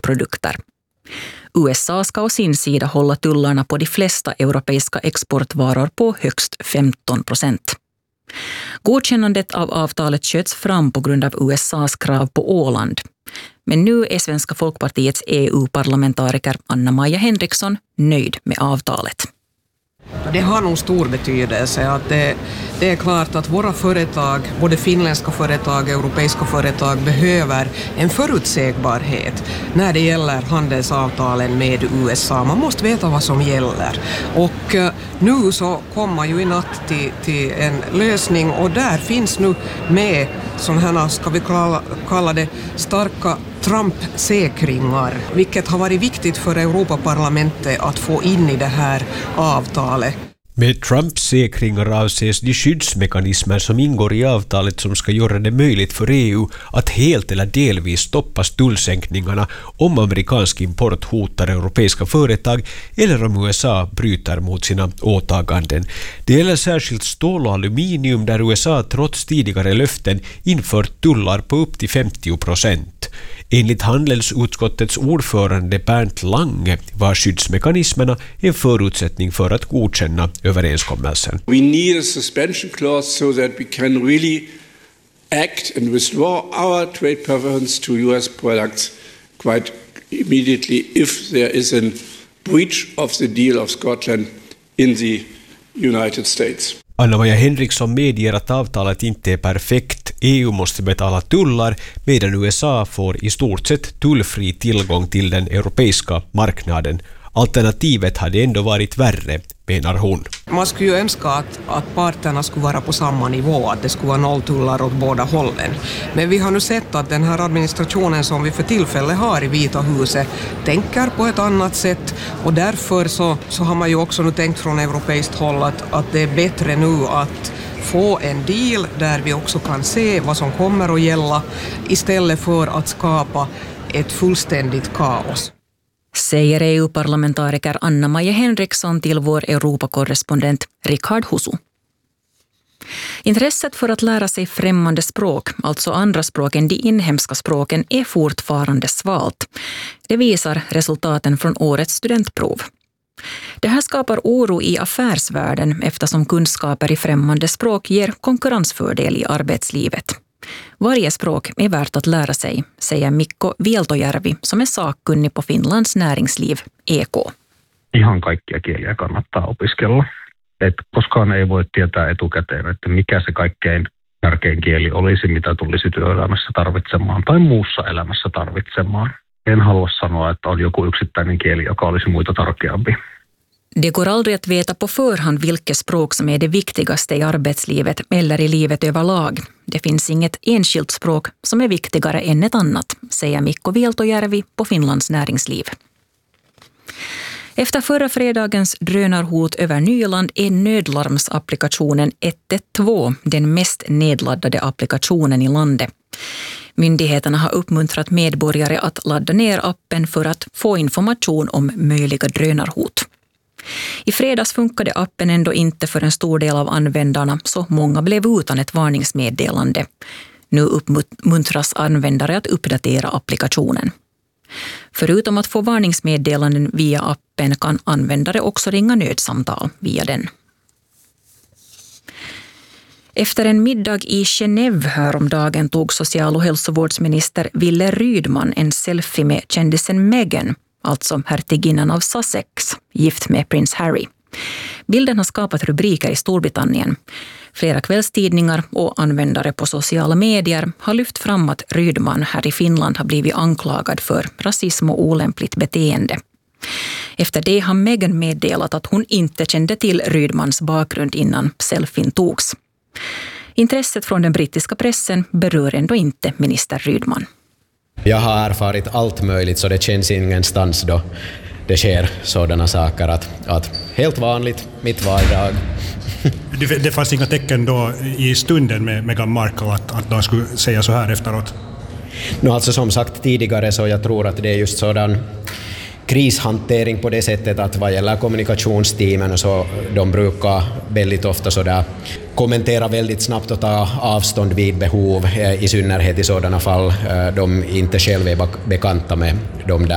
produkter. USA ska å sin sida hålla tullarna på de flesta europeiska exportvaror på högst 15%. Godkännandet av avtalet sköts fram på grund av USAs krav på Åland. Men nu är Svenska Folkpartiets EU-parlamentariker Anna-Maja Henriksson nöjd med avtalet. Det har nog stor betydelse att det är klart att våra företag, både finländska företag och europeiska företag, behöver en förutsägbarhet när det gäller handelsavtalen med USA. Man måste veta vad som gäller. Och nu så kommer man ju i natt till en lösning, och där finns nu med som här, ska vi kalla det, starka Trump-säkringar, vilket har varit viktigt för Europaparlamentet att få in i det här avtalet. Med Trumps säkringar avses de skyddsmekanismer som ingår i avtalet som ska göra det möjligt för EU att helt eller delvis stoppa tullsänkningarna om amerikansk import hotar europeiska företag eller om USA bryter mot sina åtaganden. Det gäller särskilt stål och aluminium där USA trots tidigare löften infört tullar på upp till 50%. Enligt handelsutskottets ordförande Bernt Lange var skyddsmekanismerna en förutsättning för att godkänna överenskommelsen. We need a suspension clause so that we can really act and withdraw our trade preference to US products quite immediately if there is a breach of the deal of Scotland in the United States. Anna-Maja Henriksson medger att avtalet inte är perfekt. EU måste betala tullar medan USA får i stort sett tullfri tillgång till den europeiska marknaden. Alternativet hade ändå varit värre, menar hon. Man skulle ju önska att parterna skulle vara på samma nivå, att det skulle vara nolltullar åt båda hållen. Men vi har nu sett att den här administrationen som vi för tillfället har i Vita huset tänker på ett annat sätt, och därför så har man ju också nu tänkt från europeiskt håll att det är bättre nu att få en deal där vi också kan se vad som kommer att gälla istället för att skapa ett fullständigt kaos. Säger EU-parlamentariker Anna-Maja Henriksson till vår Europakorrespondent Rickard Husu. Intresset för att lära sig främmande språk, alltså andra språk än de inhemska språken, är fortfarande svalt. Det visar resultaten från årets studentprov. Det här skapar oro i affärsvärlden eftersom kunskaper i främmande språk ger konkurrensfördel i arbetslivet. Varje språk är värt att lära sig, säger Mikko Vieltojärvi, som är sakkunnig på Finlands näringsliv, EK. Ihan kaikkia kieliä kannattaa opiskella. Koskaan ei voi tietää etukäteen, että mikä se kaikkein tärkein kieli olisi, mitä tulisi työelämässä tarvitsemaan tai muussa elämässä tarvitsemaan. En halua sanoa, että on joku yksittäinen kieli, joka olisi muita tärkeämpi. Det går aldrig att veta på förhand vilket språk som är det viktigaste i arbetslivet eller i livet överlag. Det finns inget enskilt språk som är viktigare än ett annat, säger Mikko Vieltojärvi på Finlands näringsliv. Efter förra fredagens drönarhot över Nyland är nödlarmsapplikationen 112 den mest nedladdade applikationen i landet. Myndigheterna har uppmuntrat medborgare att ladda ner appen för att få information om möjliga drönarhot. I fredags funkade appen ändå inte för en stor del av användarna, så många blev utan ett varningsmeddelande. Nu uppmuntras användare att uppdatera applikationen. Förutom att få varningsmeddelanden via appen kan användare också ringa nödsamtal via den. Efter en middag i Genève häromdagen tog social- och hälsovårdsminister Wille Rydman en selfie med kändisen Meghan, alltså hertiginnan av Sussex, gift med prins Harry. Bilden har skapat rubriker i Storbritannien. Flera kvällstidningar och användare på sociala medier har lyft fram att Rydman här i Finland har blivit anklagad för rasism och olämpligt beteende. Efter det har Meghan meddelat att hon inte kände till Rydmans bakgrund innan selfien togs. Intresset från den brittiska pressen berör ändå inte minister Rydman. Jag har erfarit allt möjligt, så det känns ingenstans då det sker sådana saker att helt vanligt, mitt vardag. Det fanns inga tecken då i stunden med Meghan Markle att de skulle säga så här efteråt? Alltså som sagt tidigare, så jag tror att det är just sådan krishantering på det sättet att vad gäller kommunikationsteamen så de brukar väldigt ofta så där kommentera väldigt snabbt och ta avstånd vid behov, i synnerhet i sådana fall de inte själva är bekanta med de där